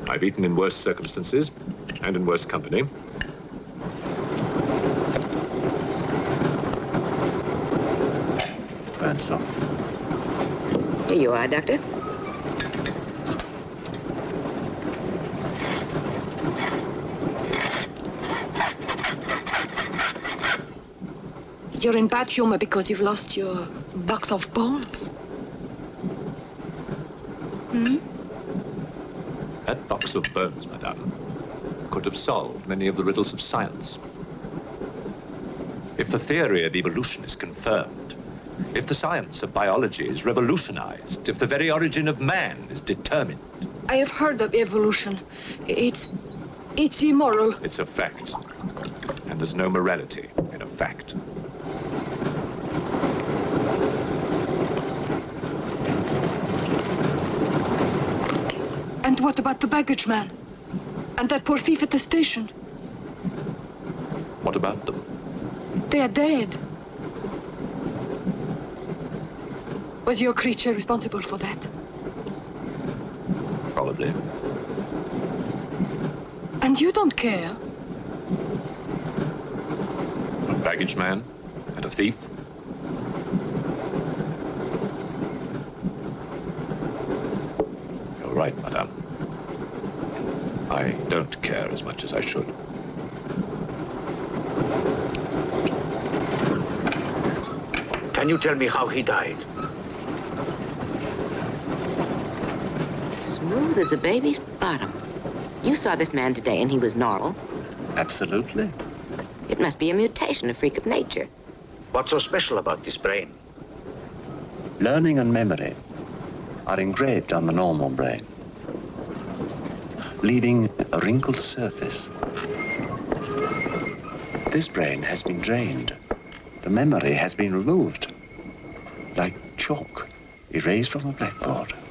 I've eaten in worse circumstances and in worse company. Birdsong. Here you are, Doctor. You're in bad humor because you've lost your box of bones. Hmm? That box of bones, madame, could have solved many of the riddles of science. If the theory of evolution is confirmed, if the science of biology is revolutionized, if the very origin of man is determined. I have heard of evolution. It's immoral. It's a fact. And there's no morality in a fact. And what about the baggage man? And that poor thief at the station? What about them? They are dead. Was your creature responsible for that? Probably. And you don't care? A baggage man and a thief? You're right, madame. I don't care as much as I should. Can you tell me how he died? Smooth as a baby's bottom. You saw this man today and he was normal. Absolutely. It must be a mutation, a freak of nature. What's so special about this brain? Learning and memory are engraved on the normal brain, leaving a wrinkled surface. This brain has been drained. The memory has been removed, like chalk erased from a blackboard.